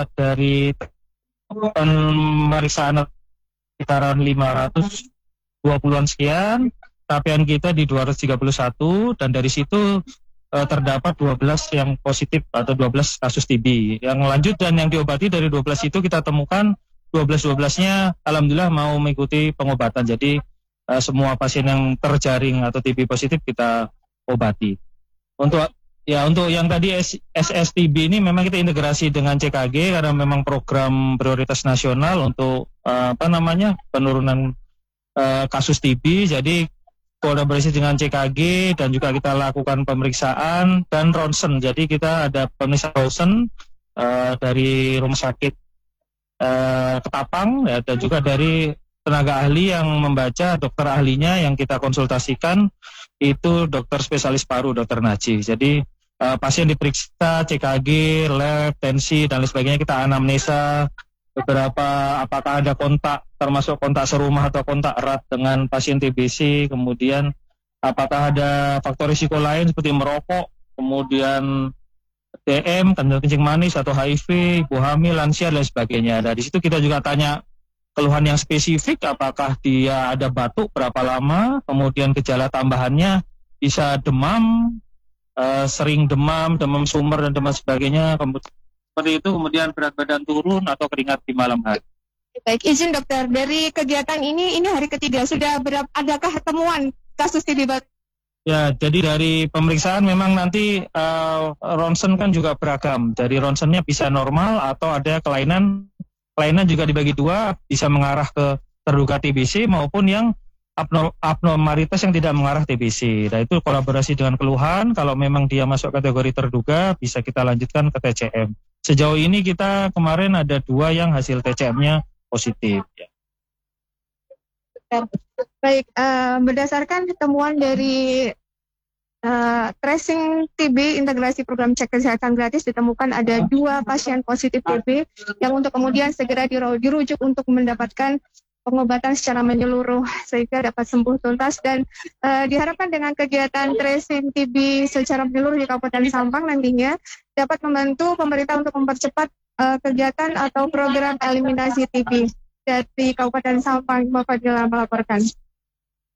dari pemeriksaan sekitaran 520-an sekian, capaian kita di 231, dan dari situ terdapat 12 yang positif atau 12 kasus TB. Yang lanjut dan yang diobati dari 12 itu kita temukan 12-12-nya alhamdulillah mau mengikuti pengobatan. Jadi semua pasien yang terjaring atau TB positif kita obati. Untuk yang tadi SSTB ini memang kita integrasi dengan CKG karena memang program prioritas nasional untuk penurunan kasus TB. Jadi kolaborasi dengan CKG dan juga kita lakukan pemeriksaan dan ronsen. Jadi kita ada pemeriksaan ronsen dari rumah sakit Ketapang ya, dan juga dari tenaga ahli yang membaca, dokter ahlinya yang kita konsultasikan itu dokter spesialis paru, dokter Najih. Jadi pasien diperiksa CKG, lab, tensi dan lain sebagainya, kita anamnesa beberapa apakah ada kontak, termasuk kontak serumah atau kontak erat dengan pasien TBC, kemudian apakah ada faktor risiko lain seperti merokok, kemudian DM, kencing manis atau HIV, ibu hamil, lansia dan sebagainya. Nah, di situ kita juga tanya keluhan yang spesifik, apakah dia ada batuk berapa lama, kemudian gejala tambahannya bisa demam, sering demam sumber dan demam sebagainya, seperti itu, kemudian berat badan turun atau keringat di malam hari. Baik, izin dokter, dari kegiatan ini hari ketiga, sudah adakah temuan kasus TB baru? Ya, jadi dari pemeriksaan memang nanti ronsen kan juga beragam. Dari ronsennya bisa normal atau ada kelainan juga dibagi dua, bisa mengarah ke terduga TBC maupun yang abnormalitas yang tidak mengarah TBC. Nah, itu kolaborasi dengan keluhan. Kalau memang dia masuk kategori terduga, bisa kita lanjutkan ke TCM. Sejauh ini kita kemarin ada 2 yang hasil TCM-nya positif. Ya. Baik, berdasarkan temuan dari tracing TB integrasi program cek kesehatan gratis, ditemukan ada 2 pasien positif TB yang untuk kemudian segera dirujuk untuk mendapatkan pengobatan secara menyeluruh sehingga dapat sembuh tuntas, dan diharapkan dengan kegiatan tracing TB secara menyeluruh di Kabupaten Sampang nantinya dapat membantu pemerintah untuk mempercepat kegiatan atau program eliminasi TB. Dari Kabupaten Sampang, Mbak Fadila melaporkan.